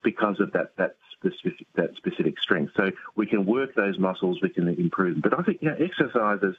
because of that specific strength. So we can work those muscles, we can improve them. But I think exercises,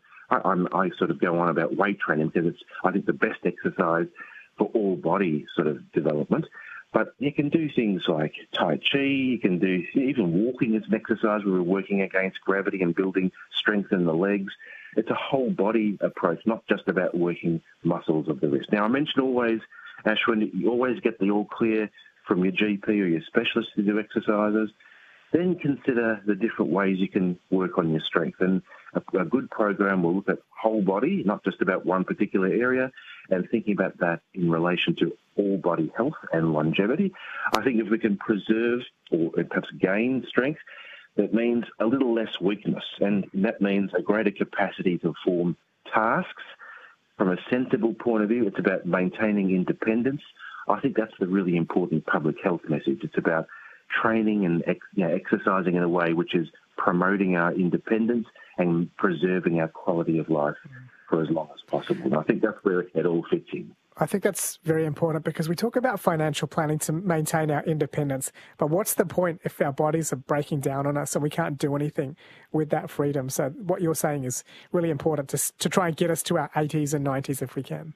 I sort of go on about weight training because it's, I think, the best exercise for all body sort of development. But you can do things like Tai Chi, you can do even walking as an exercise where we're working against gravity and building strength in the legs. It's a whole body approach, not just about working muscles of the wrist. Now, I mentioned always, Ashwin, you always get the all clear from your GP or your specialist to do exercises. Then consider the different ways you can work on your strength. And a good program will look at whole body, not just about one particular area, and thinking about that in relation to all body health and longevity. I think if we can preserve or perhaps gain strength, that means a little less weakness, and that means a greater capacity to perform tasks. From a sensible point of view, it's about maintaining independence. I think that's the really important public health message. It's about training and exercising in a way which is promoting our independence and preserving our quality of life for as long as possible. And I think that's where it all fits in. I think that's very important because we talk about financial planning to maintain our independence, but what's the point if our bodies are breaking down on us and we can't do anything with that freedom? So what you're saying is really important to try and get us to our 80s and 90s if we can.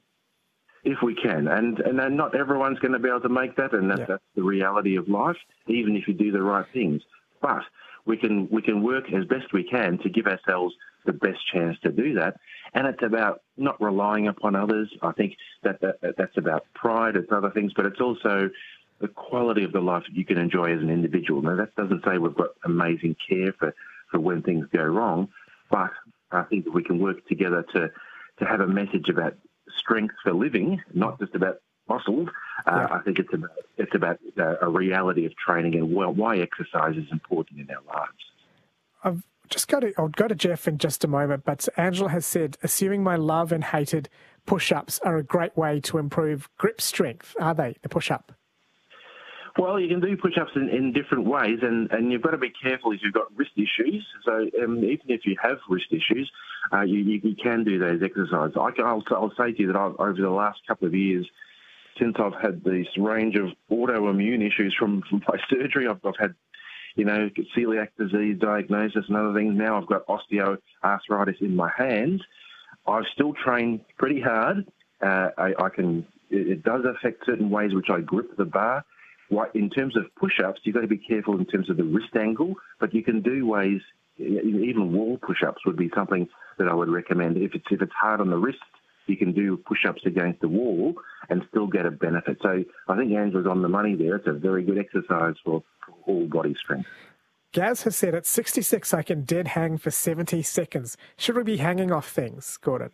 If we can. And not everyone's going to be able to make that, and that's the reality of life, even if you do the right things. But we can work as best we can to give ourselves the best chance to do that. And it's about not relying upon others. I think that's about pride, it's other things, but it's also the quality of the life that you can enjoy as an individual. Now, that doesn't say we've got amazing care for when things go wrong, but I think that we can work together to have a message about strength for living, not just about muscles. I think it's about a reality of training and why exercise is important in our lives. I'll go to Jeff in just a moment, but Angela has said, assuming my love and hated push-ups are a great way to improve grip strength. Are they, the push-up? Well, you can do push-ups in different ways, and you've got to be careful if you've got wrist issues. So even if you have wrist issues, you can do those exercises. I'll say to you that over the last couple of years, since I've had this range of autoimmune issues from my surgery, I've had celiac disease diagnosis and other things. Now I've got osteoarthritis in my hands. I still train pretty hard. It does affect certain ways which I grip the bar. In terms of push-ups, you've got to be careful in terms of the wrist angle, but you can do ways, even wall push-ups would be something that I would recommend. If it's hard on the wrist, you can do push-ups against the wall and still get a benefit. So I think Angela's on the money there. It's a very good exercise for all body strength. Gaz has said at 66 I can dead hang for 70 seconds. Should we be hanging off things, Gordon?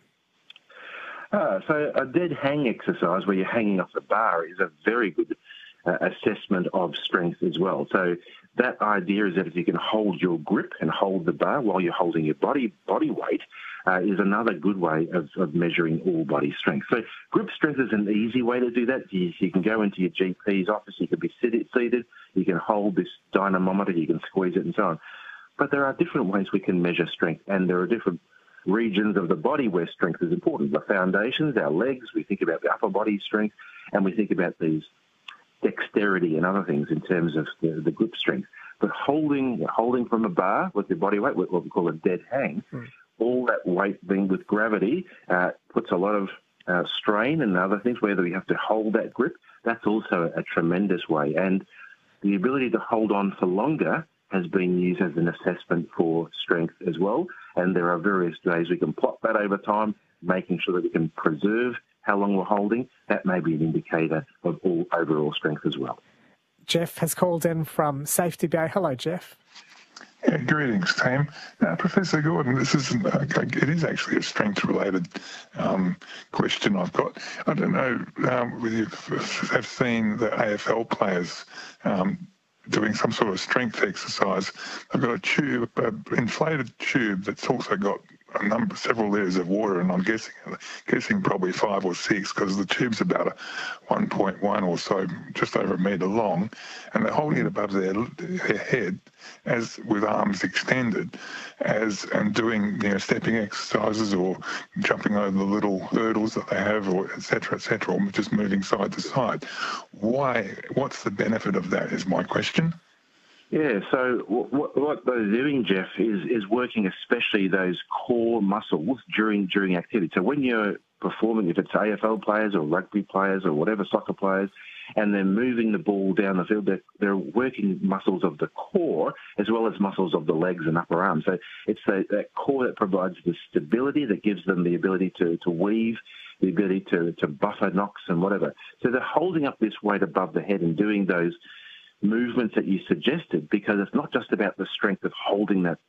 So a dead hang exercise where you're hanging off the bar is a very good assessment of strength as well. So that idea is that if you can hold your grip and hold the bar while you're holding your body weight, is another good way of measuring all body strength. So grip strength is an easy way to do that. You can go into your GP's office, you can be seated, you can hold this dynamometer, you can squeeze it and so on. But there are different ways we can measure strength, and there are different regions of the body where strength is important. The foundations, our legs, we think about the upper body strength, and we think about these dexterity and other things in terms of the grip strength. But holding from a bar with your body weight, what we call a dead hang, all that weight being with gravity puts a lot of strain and other things, whether we have to hold that grip. That's also a tremendous way. And the ability to hold on for longer has been used as an assessment for strength as well. And there are various ways we can plot that over time, making sure that we can preserve how long we're holding. That may be an indicator of all overall strength as well. Jeff has called in from Safety Bay. Hello, Jeff. Yeah, greetings, team. Professor Gordon, it is actually a strength-related question I've got. I don't know whether you have seen the AFL players doing some sort of strength exercise. I've got an inflated tube that's also got several litres of water, and I'm guessing probably 5 or 6, because the tube's about a 1.1 or so, just over a metre long, and they're holding it above their head, as with arms extended, and doing stepping exercises or jumping over the little hurdles that they have, or et cetera, or just moving side to side. Why? What's the benefit of that? Is my question. Yeah, so what they're doing, Jeff, is working especially those core muscles during activity. So when you're performing, if it's AFL players or rugby players or whatever, soccer players, and they're moving the ball down the field, they're working muscles of the core as well as muscles of the legs and upper arms. So it's that core that provides the stability, that gives them the ability to weave, the ability to buffer knocks and whatever. So they're holding up this weight above the head and doing those movements that you suggested, because it's not just about the strength of holding that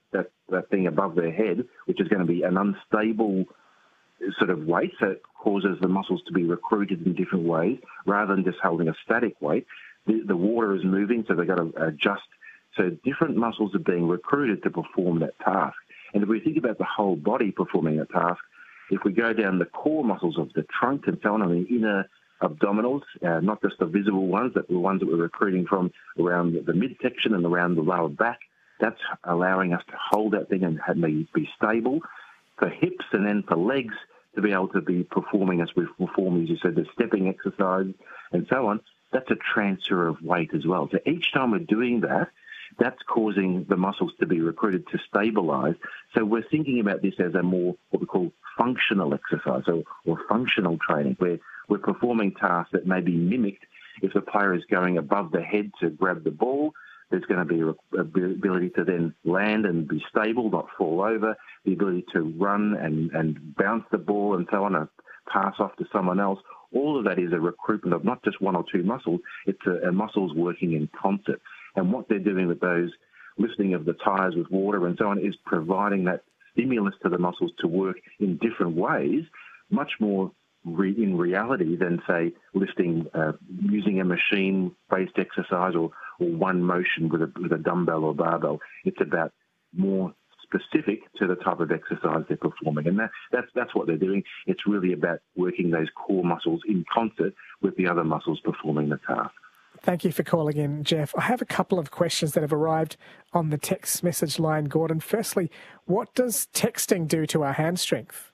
thing above their head, which is going to be an unstable sort of weight, so it causes the muscles to be recruited in different ways rather than just holding a static weight. The water is moving, so they've got to adjust. So different muscles are being recruited to perform that task. And if we think about the whole body performing a task, if we go down the core muscles of the trunk and so on, the inner abdominals, not just the visible ones, but the ones that we're recruiting from around the midsection and around the lower back, that's allowing us to hold that thing and be stable. For hips and then for legs, to be able to be performing as we perform, as you said, the stepping exercise and so on, that's a transfer of weight as well. So each time we're doing that, that's causing the muscles to be recruited to stabilise. So we're thinking about this as a more what we call functional exercise or functional training, where we're performing tasks that may be mimicked. If the player is going above the head to grab the ball, there's going to be a ability to then land and be stable, not fall over, the ability to run and bounce the ball and so on, and pass off to someone else. All of that is a recruitment of not just one or two muscles, it's a muscles working in concert. And what they're doing with those lifting of the tyres with water and so on is providing that stimulus to the muscles to work in different ways, much more in reality than, say, lifting using a machine-based exercise or one motion with a dumbbell or barbell. It's about more specific to the type of exercise they're performing. And that's what they're doing. It's really about working those core muscles in concert with the other muscles performing the task. Thank you for calling in, Jeff. I have a couple of questions that have arrived on the text message line, Gordon. Firstly, what does texting do to our hand strength?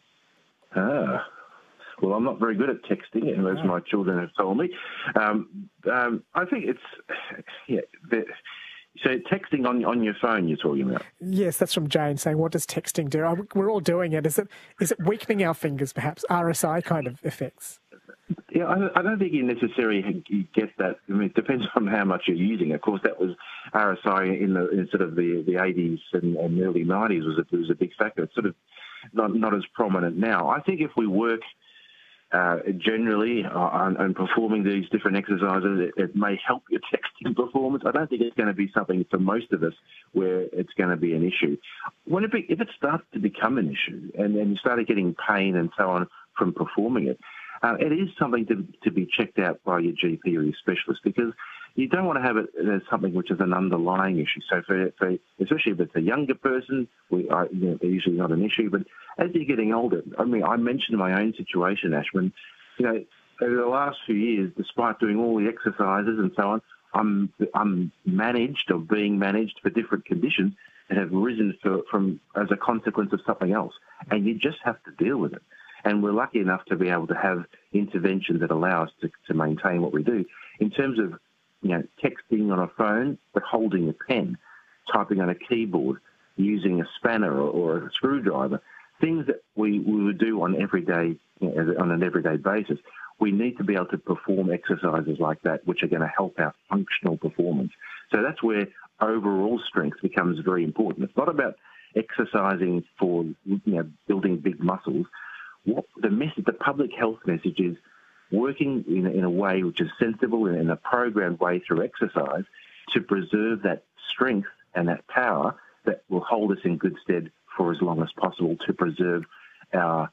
Well, I'm not very good at texting, as my children have told me. I think so texting on your phone you're talking about? Yes, that's from Jane saying, what does texting do? We're all doing it. Is it weakening our fingers, perhaps, RSI kind of effects? Yeah, I don't think you necessarily get that. I mean, it depends on how much you're using. Of course, that was RSI in sort of the 80s and early 90s was a big factor. It's sort of not as prominent now. I think if we work generally on performing these different exercises, it may help your texting performance. I don't think it's going to be something for most of us where it's going to be an issue. If it starts to become an issue and you started getting pain and so on from performing it, it is something to be checked out by your GP or your specialist, because you don't want to have it as something which is an underlying issue. So for especially if it's a younger person, they're usually not an issue. But as you're getting older, I mean, I mentioned my own situation, Ash, when, over the last few years, despite doing all the exercises and so on, I'm managed or being managed for different conditions that have risen from as a consequence of something else. And you just have to deal with it. And we're lucky enough to be able to have interventions that allow us to maintain what we do. In terms of, texting on a phone, but holding a pen, typing on a keyboard, using a spanner or a screwdriver, things that we would do on an everyday basis. We need to be able to perform exercises like that, which are going to help our functional performance. So that's where overall strength becomes very important. It's not about exercising for, building big muscles. What the public health message is working in a way which is sensible and in a programmed way through exercise to preserve that strength and that power that will hold us in good stead for as long as possible, to preserve our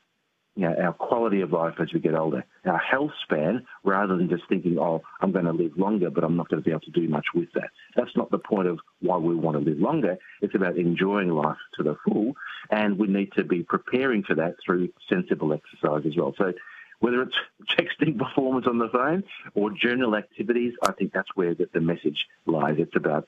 our quality of life as we get older, our health span, rather than just thinking, oh, I'm going to live longer, but I'm not going to be able to do much with that. That's not the point of why we want to live longer. It's about enjoying life to the full, and we need to be preparing for that through sensible exercise as well. So whether it's texting performance on the phone or general activities, I think that's where the message lies. It's about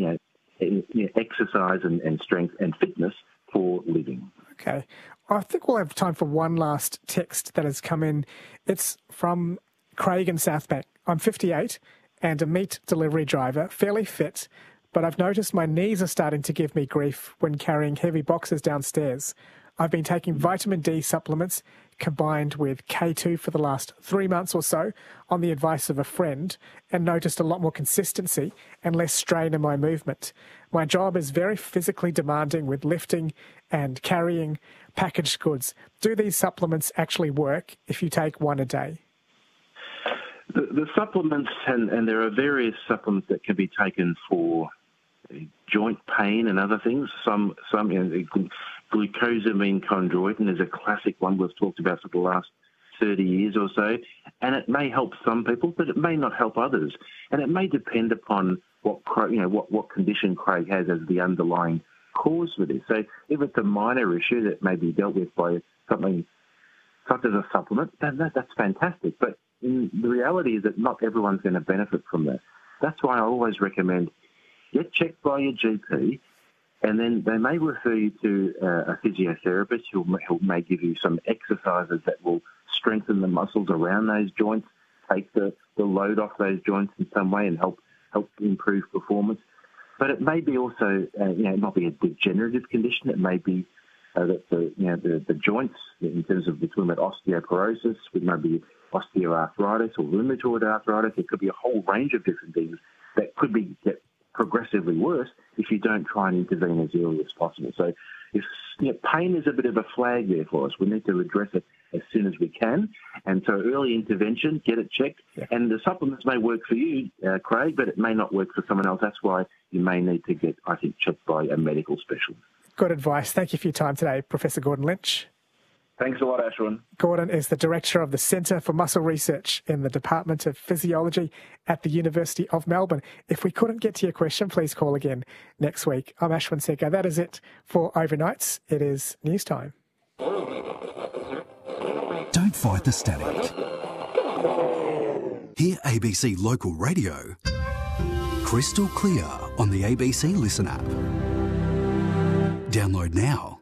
exercise and strength and fitness for living. Okay. I think we'll have time for one last text that has come in. It's from Craig in Southbank. I'm 58 and a meat delivery driver, fairly fit, but I've noticed my knees are starting to give me grief when carrying heavy boxes downstairs. I've been taking vitamin D supplements combined with K2 for the last 3 months or so on the advice of a friend and noticed a lot more consistency and less strain in my movement. My job is very physically demanding with lifting and carrying packaged goods. Do these supplements actually work if you take one a day? The supplements, and there are various supplements that can be taken for joint pain and other things. Some glucosamine chondroitin is a classic one we've talked about for the last 30 years or so, and it may help some people, but it may not help others, and it may depend upon what condition Craig has as the underlying cause for this. So if it's a minor issue that may be dealt with by something such as a supplement, then that's fantastic. But the reality is that not everyone's going to benefit from that. That's why I always recommend get checked by your GP, and then they may refer you to a physiotherapist who may give you some exercises that will strengthen the muscles around those joints, take the load off those joints in some way and help improve performance. But it may be also, not be a degenerative condition. It may be that the joints, in terms of we're talking about osteoporosis, it may be osteoarthritis or rheumatoid arthritis. It could be a whole range of different things that could get progressively worse if you don't try and intervene as early as possible. So if pain is a bit of a flag there for us, we need to address it as soon as we can. And so early intervention, get it checked. Yeah. And the supplements may work for you, Craig, but it may not work for someone else. That's why you may need to get, I think, checked by a medical specialist. Good advice. Thank you for your time today, Professor Gordon Lynch. Thanks a lot, Ashwin. Gordon is the Director of the Centre for Muscle Research in the Department of Physiology at the University of Melbourne. If we couldn't get to your question, please call again next week. I'm Ashwin Secker. That is it for Overnights. It is news time. Don't fight the static. Hear ABC Local Radio crystal clear on the ABC Listen app. Download now.